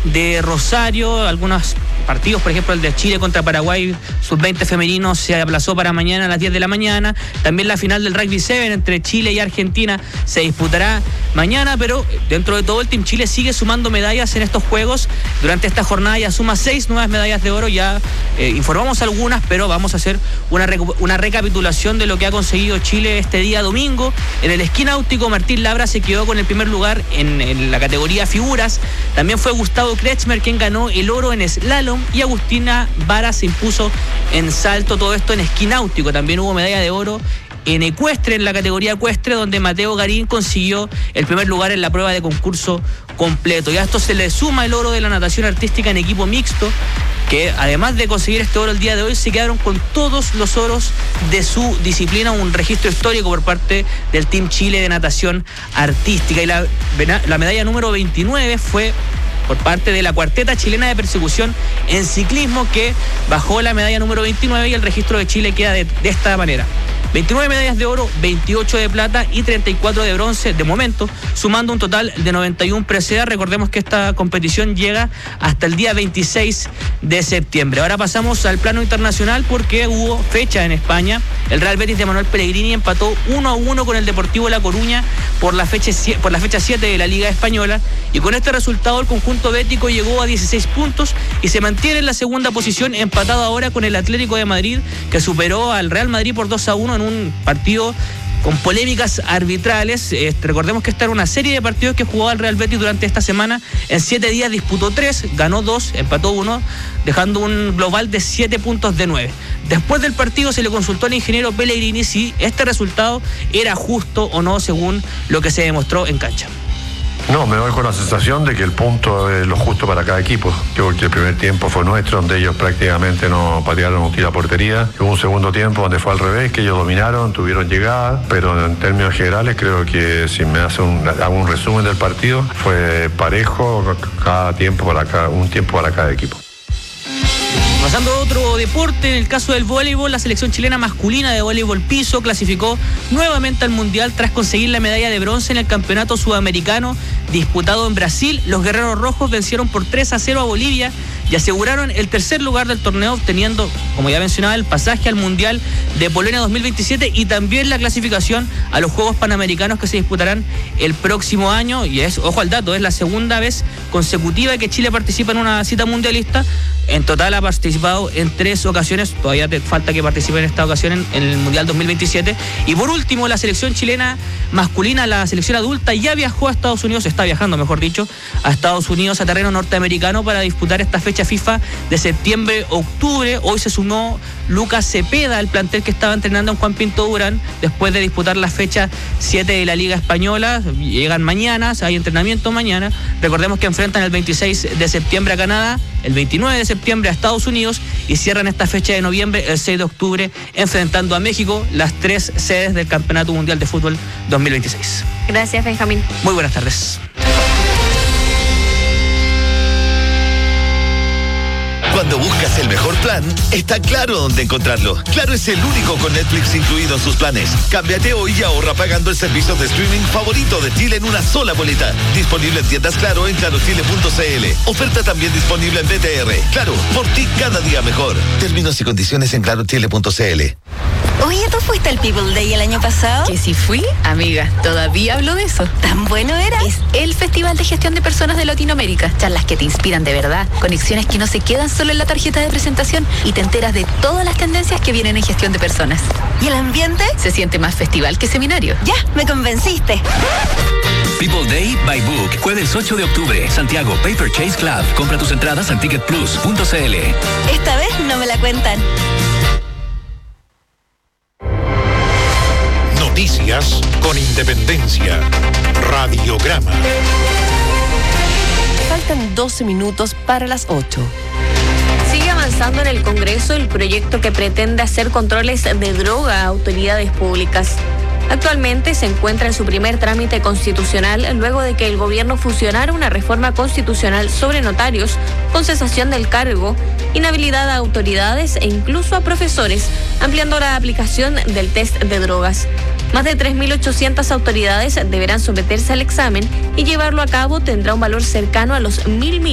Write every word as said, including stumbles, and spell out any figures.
de Rosario, algunos partidos, por ejemplo el de Chile contra Paraguay sub veinte femenino se aplazó para mañana a las diez de la mañana. También la final del Rugby siete entre Chile y Argentina se disputará mañana, pero dentro de todo el Team Chile sigue sumando medallas en estos juegos. Durante esta jornada ya suma seis nuevas medallas de oro, ya eh, informamos algunas, pero vamos a hacer una, recu- una recapitulación de lo que ha conseguido Chile este día domingo. En el esquí náutico, Martín Labra se quedó con el primer lugar en, en la categoría figuras. También fue Gustavo Kretschmer quien ganó el oro en slalom y Agustina Vara se impuso en salto. Todo esto en esquí náutico. También hubo medalla de oro en ecuestre, en la categoría ecuestre, donde Mateo Garín consiguió el primer lugar en la prueba de concurso completo. Y a esto se le suma el oro de la natación artística en equipo mixto, que además de conseguir este oro el día de hoy, se quedaron con todos los oros de su disciplina, un registro histórico por parte del Team Chile de natación artística. Y la, la medalla número veintinueve fue por parte de la cuarteta chilena de persecución en ciclismo, que bajó la medalla número veintinueve, y el registro de Chile queda de, de esta manera: veintinueve medallas de oro, veintiocho de plata y treinta y cuatro de bronce de momento, sumando un total de noventa y uno preseas. Recordemos que esta competición llega hasta el día veintiséis de septiembre. Ahora pasamos al plano internacional porque hubo fecha en España. El Real Betis de Manuel Pellegrini empató uno a uno con el Deportivo La Coruña por la fecha por la fecha siete de la Liga Española, y con este resultado el conjunto bético llegó a dieciséis puntos y se mantiene en la segunda posición, empatado ahora con el Atlético de Madrid, que superó al Real Madrid por dos a uno en un partido con polémicas arbitrales. Eh, recordemos que esta era una serie de partidos que jugaba el Real Betis durante esta semana. En siete días disputó tres, ganó dos, empató uno, dejando un global de siete puntos de nueve. Después del partido se le consultó al ingeniero Pellegrini si este resultado era justo o no, según lo que se demostró en cancha. No, me voy con la sensación de que el punto es lo justo para cada equipo. Creo que el primer tiempo fue nuestro, donde ellos prácticamente no patearon un tiro a portería. Hubo un segundo tiempo donde fue al revés, que ellos dominaron, tuvieron llegada, pero en términos generales creo que, si me hace un, hago un resumen del partido, fue parejo cada tiempo para cada, un tiempo para cada equipo. Pasando a otro deporte, en el caso del voleibol, la selección chilena masculina de voleibol piso clasificó nuevamente al Mundial tras conseguir la medalla de bronce en el Campeonato Sudamericano disputado en Brasil. Los guerreros rojos vencieron por tres a cero a Bolivia y aseguraron el tercer lugar del torneo, obteniendo, como ya mencionaba, el pasaje al Mundial de Polonia dos mil veintisiete y también la clasificación a los Juegos Panamericanos que se disputarán el próximo año. Y es, ojo al dato, es la segunda vez consecutiva que Chile participa en una cita mundialista. En total ha participado en tres ocasiones, todavía te falta que participe en esta ocasión en, en el Mundial dos mil veintisiete. Y por último, la selección chilena masculina, la selección adulta, ya viajó a Estados Unidos, está viajando mejor dicho, a Estados Unidos, a terreno norteamericano, para disputar esta fecha FIFA de septiembre-octubre. Hoy se sumó Lucas Cepeda al plantel que estaba entrenando en Juan Pinto Durán, después de disputar la fecha siete de la Liga Española. Llegan mañana, hay entrenamiento mañana. Recordemos que enfrentan el veintiséis de septiembre a Canadá, el veintinueve de septiembre a Estados Unidos, y cierran esta fecha de noviembre, el seis de octubre, enfrentando a México, las tres sedes del Campeonato Mundial de Fútbol dos mil veintiséis. Gracias, Benjamín. Muy buenas tardes. Cuando buscas el mejor plan, está claro dónde encontrarlo. Claro es el único con Netflix incluido en sus planes. Cámbiate hoy y ahorra pagando el servicio de streaming favorito de Chile en una sola boleta. Disponible en tiendas Claro en claro chile punto c l. Oferta también disponible en B T R. Claro, por ti cada día mejor. Términos y condiciones en claro chile punto c l. Oye, ¿tú fuiste al People Day el año pasado? Que si fui, amiga, todavía hablo de eso. ¿Tan bueno era? Es el Festival de Gestión de Personas de Latinoamérica. Charlas que te inspiran de verdad, conexiones que no se quedan solo en la tarjeta de presentación, y te enteras de todas las tendencias que vienen en gestión de personas. ¿Y el ambiente? Se siente más festival que seminario. Ya, me convenciste. People Day by Book, jueves ocho de octubre, Santiago Paper Chase Club. Compra tus entradas en ticket plus punto c l. Esta vez no me la cuentan. Noticias con independencia. Radiograma. Faltan doce minutos para las ocho. Sigue avanzando en el Congreso el proyecto que pretende hacer controles de droga a autoridades públicas. Actualmente se encuentra en su primer trámite constitucional luego de que el gobierno fusionara una reforma constitucional sobre notarios con cesación del cargo, inhabilidad a autoridades e incluso a profesores, ampliando la aplicación del test de drogas. Más de tres mil ochocientas autoridades deberán someterse al examen y llevarlo a cabo tendrá un valor cercano a los mil millones.